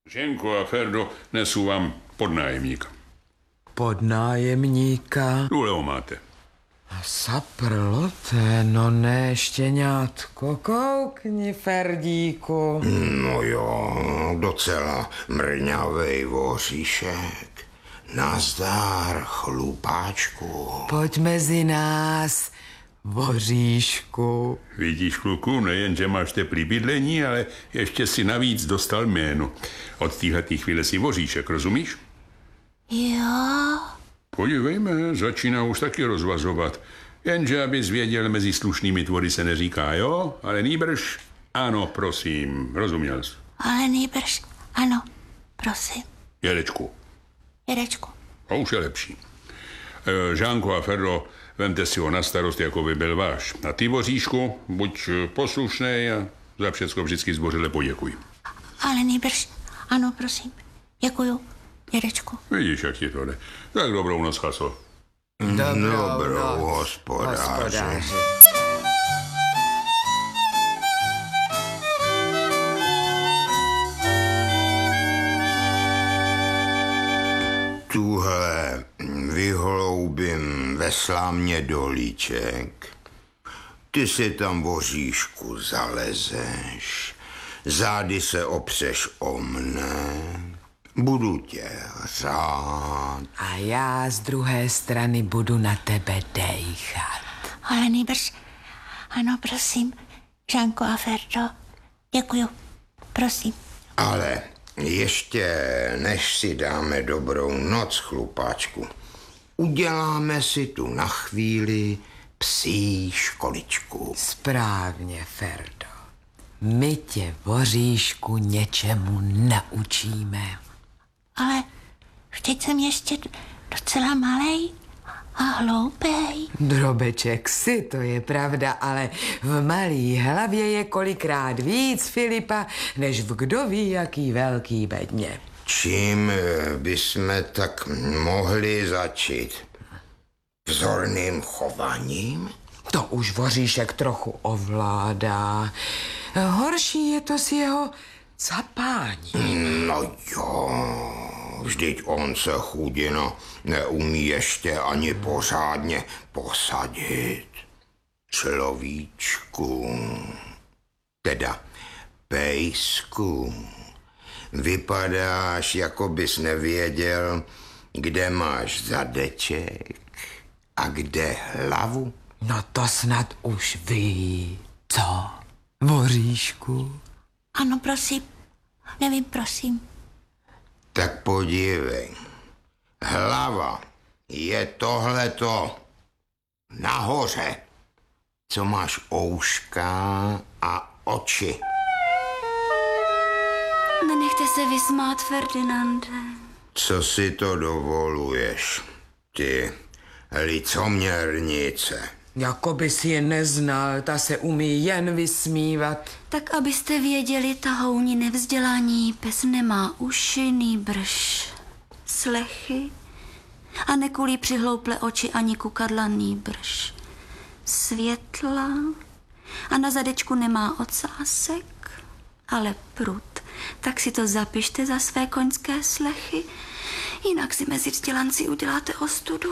Ženko a Ferdo, nesu vám podnájemníka. Podnájemníka? Důle ho máte. A saprloté, no ne, štěňátko, koukni, Ferdíku. No jo, docela mrňavej voříšek. Nazdar, chlupáčku. Pojď mezi nás, voříšku. Vidíš, kluku, nejen, že máš teplý bydlení, ale ještě si navíc dostal jméno. Od téhletý chvíle si voříšek, rozumíš? Jo. Podívejme, začíná už taky rozvazovat. Jenže, abys věděl, mezi slušnými tvory se neříká jo, ale nýbrž ano, prosím, rozuměl jsi? Ale nýbrž ano, prosím. Jedečku. Jedečku. A už je lepší. Žánko a Ferdo, vemte si ho na starost, jako by byl váš. A ty, voříšku, buď poslušnej a za všecko vždycky zdvořile poděkuj. Ale nýbrž ano, prosím. Děkuju, dědečku. Vidíš, jak ti to jde. Tak dobrou noc, Chaso. Dobrou, hospodáři. Tuhle vyhloubím ve slámě dolíček. Ty si tam, voříšku, zalezeš. Zády se opřeš o mne. Budu tě řád. A já z druhé strany budu na tebe dejchat. Ale nýbrž ano, prosím. Žánko a Ferdo. Děkuju. Prosím. Ale ještě než si dáme dobrou noc, chlupáčku, uděláme si tu na chvíli psí školičku. Správně, Ferdo. My tě, voříšku, něčemu naučíme. Ale vždyť jsem ještě docela malej a hloupej. Drobeček si, to je pravda, ale v malý hlavě je kolikrát víc Filipa, než v kdo ví jaký velký bedně. Čím bychom tak mohli začít? Vzorným chováním? To už voříšek trochu ovládá. Horší je to s jeho capáním. No jo, vždyť on se, chudina, neumí ještě ani pořádně posadit. Človíčku, teda pejsku, vypadáš, jako bys nevěděl, kde máš zadeček a kde hlavu. No to snad už ví, co, voříšku? Ano, prosím. Nevím, prosím. Tak podívej, hlava je tohleto nahoře, co máš ouška a oči. Nenechte se vysmát, Ferdinande. Co si to dovoluješ, ty licoměrnice? Jakoby si je neznal, ta se umí jen vysmívat. Tak abyste věděli, tahouni nevzdělání pes nemá uši, nýbrž slechy a nekulí přihlouple oči ani kukadla, nýbrž světla a na zadečku nemá ocásek, ale prut. Tak si to zapište za své koňské slechy, jinak si mezi vzdělanci uděláte ostudu.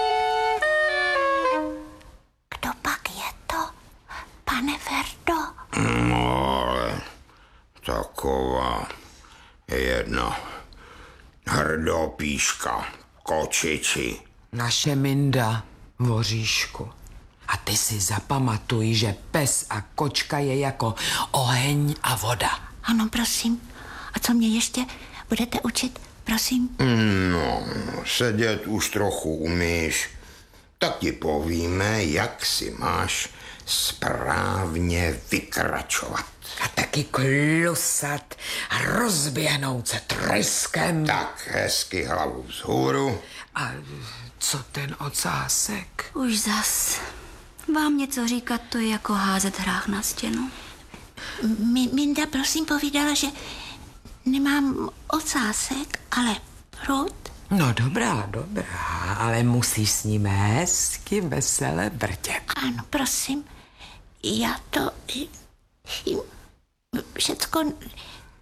Kdo pak je to, pane Ferdo? No, ale taková jedna hrdopíška, kočiči. Naše Minda, voříšku. A ty si zapamatuj, že pes a kočka je jako oheň a voda. Ano, prosím. A co mě ještě budete učit, prosím? No, sedět už trochu umíš. Tak ti povíme, jak si máš správně vykračovat. A taky klusat a rozběhnout se tryskem. Tak hezky hlavu vzhůru. A co ten ocásek? Už zas. Vám něco říkat, to je jako házet hrách na stěnu. Minda, prosím, povídala, že nemám ocásek, ale prut. No dobrá, ale musíš s ním hezky vesele vrtět. Ano, prosím. Já to všecko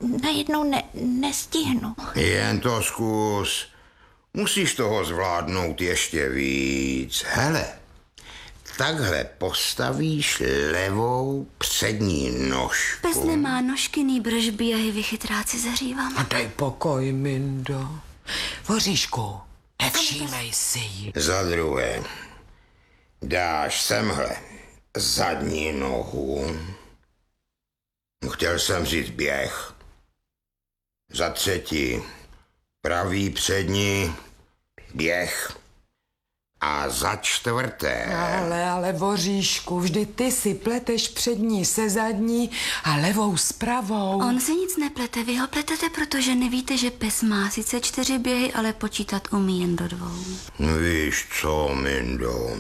najednou nestihnu. Jen to zkus. Musíš toho zvládnout ještě víc. Hele, takhle postavíš levou přední nožku. Pes nemá nožky, nýbrž běhy vychytráci zařívám. A dej pokoj, Mindo. Voříšku, nevšímej si jí. Za druhé, dáš semhle zadní nohu. Chtěl jsem říct běh. Za třetí, pravý přední běh. A za čtvrté... Ale Voříšku, vždy ty si pleteš přední se zadní a levou s pravou. On se nic neplete, vy ho pletete, protože nevíte, že pes má sice 4 běhy, ale počítat umí jen do 2. Víš co, Mindo?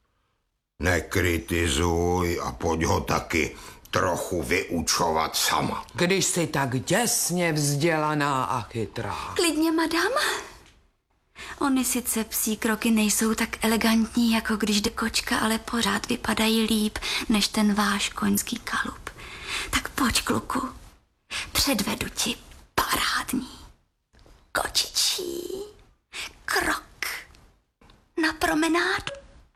Nekritizuj a pojď ho taky trochu vyučovat sama. Když jsi tak děsně vzdělaná a chytrá. Klidně, madam. Ony sice psí kroky nejsou tak elegantní, jako když jde kočka, ale pořád vypadají líp, než ten váš koňský kalup. Tak pojď, kluku, předvedu ti parádní kočičí krok na promenádu.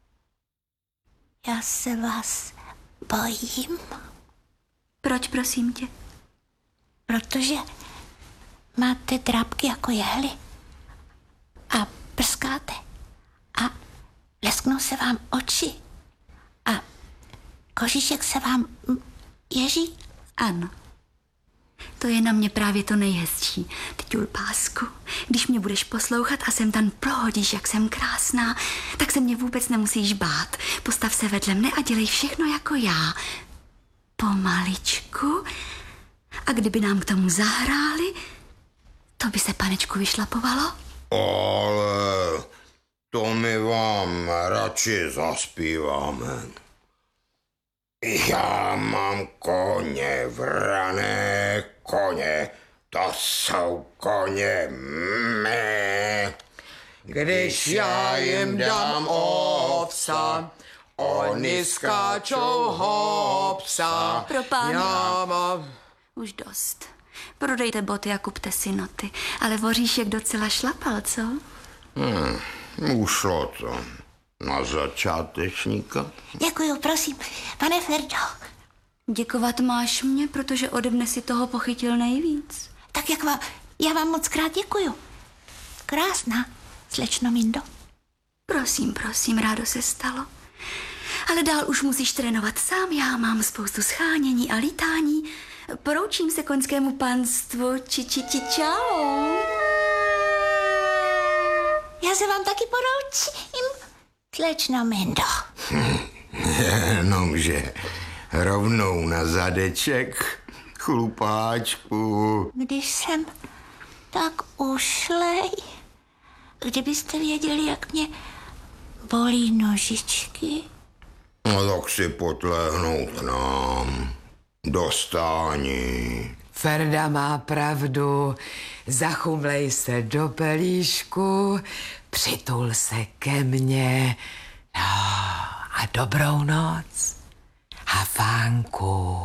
Já se vás bojím, Proč, prosím tě? protože máte drápky jako jehly a prskáte a lesknou se vám oči a kožíšek se vám ježí. Ano. To je na mě právě to nejhezčí. Ty ťulpásku, když mě budeš poslouchat a sem tam prohodíš, jak jsem krásná, tak se mě vůbec nemusíš bát. Postav se vedle mne a dělej všechno jako já. Pomaličku. A kdyby nám k tomu zahráli, to by se, panečku, vyšlapovalo? Ale to my vám radši zaspíváme. Já mám koně, vrané koně, to jsou koně mé. Když já jim dám ovsa, oni skáčou hopsa. Pro pána. Já mám... Už dost. Prodejte boty a kupte si noty. Ale Voříšek docela šlapal, co? Ušlo to na začátečníka. Děkuju, prosím, pane Ferdo. Děkovat máš mě, protože ode mne si toho pochytil nejvíc. Tak já vám moc krát děkuju. Krásná, slečno Mindo. Prosím, rádo se stalo. Ale dál už musíš trénovat sám, já mám spoustu schánění a lítání. Poroučím se koňskému panstvu, čau. Já se vám taky poroučím, slečno Mindo. Jenomže rovnou na zadeček, chlupáčku. Když jsem tak ušlej, kdybyste věděli, jak mě bolí nožičky. No tak si potlehnout k nám. Do stání. Ferda má pravdu. Zachumlej se do pelíšku, přitul se ke mně. No a dobrou noc. Hafánku.